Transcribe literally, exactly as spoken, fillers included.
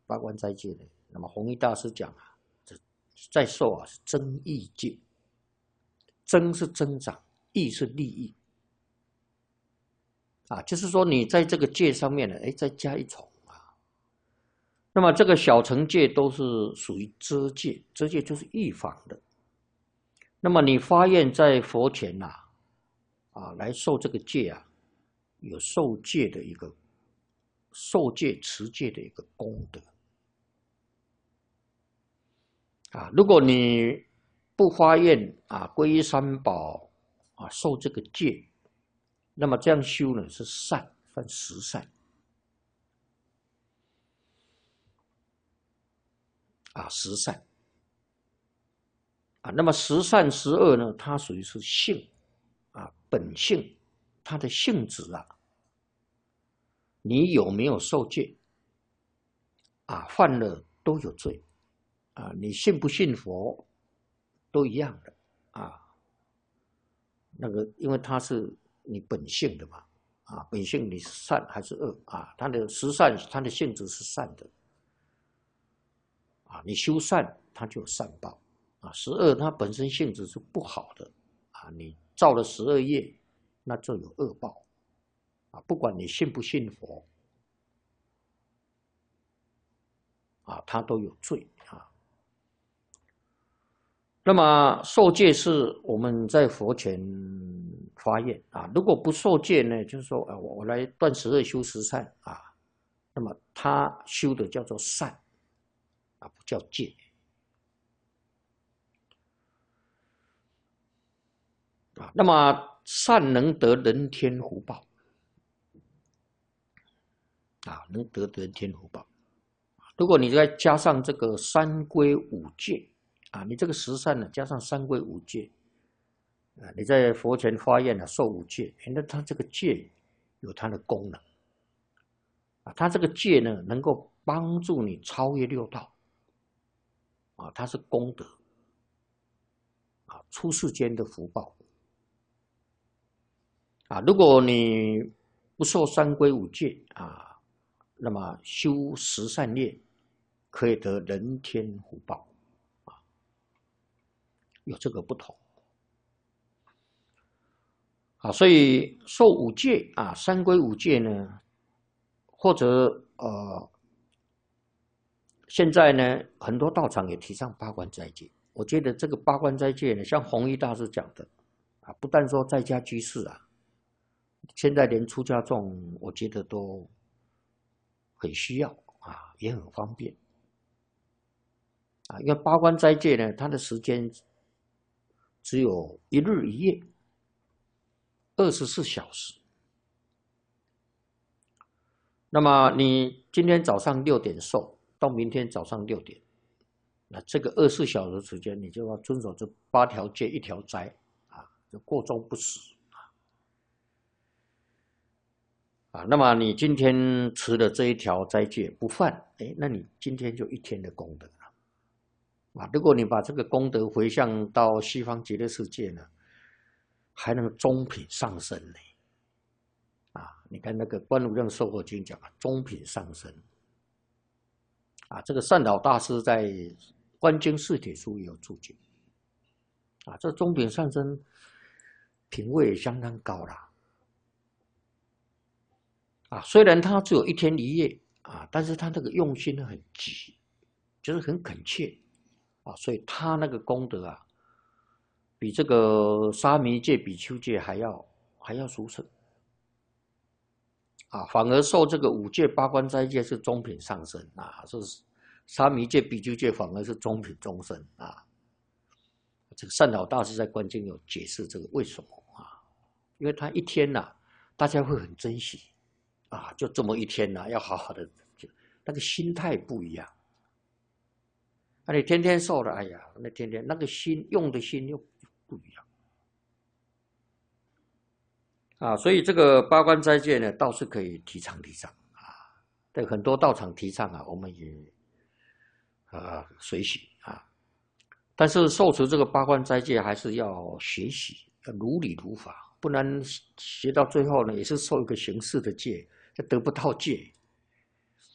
八关斋戒呢，那么弘一大师讲啊，这在受啊是增益戒，增是增长，益是利益。啊，就是说你在这个戒上面呢，哎，再加一重啊。那么这个小乘戒都是属于遮戒，遮戒就是预防的。那么你发愿在佛前呐、啊，啊，来受这个戒啊，有受戒的一个受戒持戒的一个功德啊。如果你不发愿啊，皈依三宝啊，受这个戒。那么这样修呢是善，算十善啊，十善啊。那么十善十恶呢，它属于是性啊，本性，它的性质啊，你有没有受戒啊？犯了都有罪啊，你信不信佛都一样的啊。那个，因为它是你本性的嘛，啊，本性你是善还是恶啊？它的十善，它的性质是善的，啊，你修善，它就有善报，啊，十恶它本身性质是不好的，啊，你造了十恶业，那就有恶报，啊，不管你信不信佛，啊，它都有罪啊。那么受戒是我们在佛前发愿啊，如果不受戒呢，就是说啊，我我来断十恶修十善啊，那么他修的叫做善啊，不叫戒啊。那么善能得人天福报啊，能得人天福报。如果你再加上这个三规五戒啊，你这个十善呢，加上三规五戒。啊，你在佛前发愿啊，受五戒，那它这个戒有它的功能啊，它这个戒呢，能够帮助你超越六道啊，它是功德啊，出世间的福报啊。如果你不受三规五戒啊，那么修十善业可以得人天福报啊，有这个不同。啊，所以受五戒啊，三规五戒呢，或者呃，现在呢，很多道场也提倡八关斋戒。我觉得这个八关斋戒呢，像弘一大师讲的啊，不但说在家居士啊，现在连出家众，我觉得都很需要啊，也很方便啊。因为八关斋戒呢，它的时间只有一日一夜。二十四小时，那么你今天早上六点受，到明天早上六点，那这个二十四小时时间，你就要遵守这八条戒一条斋啊，就过中不死啊。那么你今天持了这一条斋戒不犯，哎，那你今天就一天的功德了啊。如果你把这个功德回向到西方极乐世界呢？还能中品上升呢，啊！你看那个《观无量寿佛经》讲啊，中品上升，啊，这个善导大师在《观经释帖书》也有注解，啊，这中品上升品位也相当高啦，啊，虽然他只有一天一夜啊，但是他那个用心很急，就是很恳切，啊，所以他那个功德啊。比这个沙弥戒、比丘戒还要还要殊胜啊！反而受这个五戒、八关斋戒是中品上升啊，是沙弥戒、比丘戒反而是中品中升啊。这个善导大师在观经有解释这个为什么啊？因为他一天呐、啊，大家会很珍惜啊，就这么一天呐、啊，要好好的，那个心态不一样。那、啊、你天天受了，哎呀，那天天那个心用的心又不一样啊，所以这个八关斋戒呢，倒是可以提倡提倡啊。对很多道场提倡啊，我们也呃随喜啊。但是受持这个八关斋戒还是要学习，要如理如法，不然学到最后呢，也是受一个形式的戒，就得不到戒